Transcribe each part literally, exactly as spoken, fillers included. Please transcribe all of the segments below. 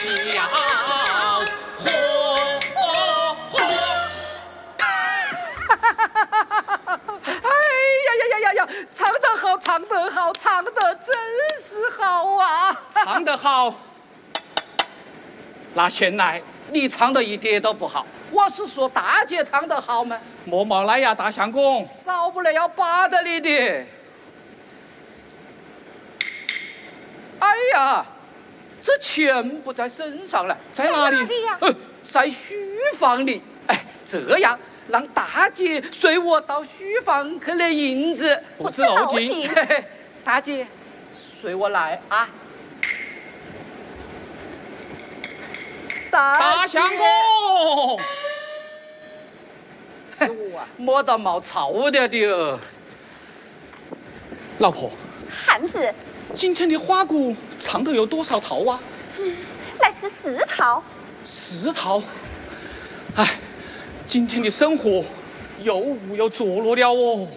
笑，嚯嚯！ 哎呀呀呀呀呀！唱得好，唱得好，唱得真是好啊！ 唱得好，那现在你唱得一点都不好。 我是说大姐唱得好吗？ 莫冒来呀，大相公， 少不了要扒着你的。哎呀，这钱不在身上了， 在哪里？ 呀？ 呃，在书房里。哎，这样让大姐随我到书房去领银子， 不知漏尽。 嘿嘿，大姐，随我来啊！ 大相公， 是我啊，摸到冒草的的。 老婆， 汉子， 今天的花鼓唱的有多少套啊？ 嗯，乃是四套。 四套。哎，今天的生活又无有着落了哦。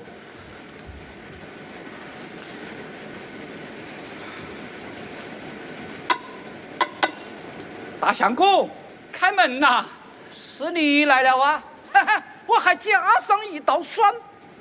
大相公，开门呐！ 是你来了啊！哈哈，我还加上一道栓。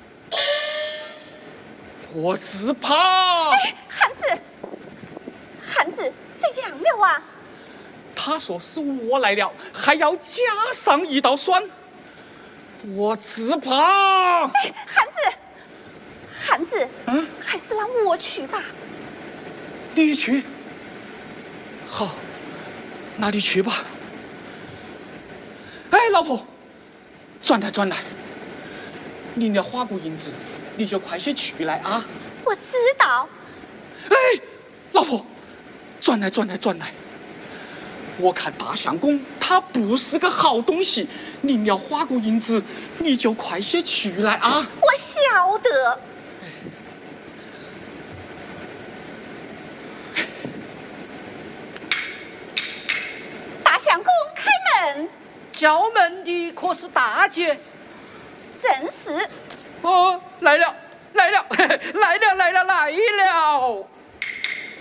我只怕。 哎，汉子，汉子，怎样了啊？ 他说是我来了，还要加上一道栓。我只怕。 哎，汉子，汉子， 嗯， 还是让我去吧。 你去。好，那你去吧。哎，老婆，转来转来，领了花鼓银子，你就快些去来啊！ 我知道。 哎，老婆，转来转来转来。我看大相公他不是个好东西，领了花鼓银子，你就快些去来啊！ 我晓得。大相公，开门。 叫门的可是大姐？ 正是。 哦，来了，来了，嘿嘿来了，来了，来了！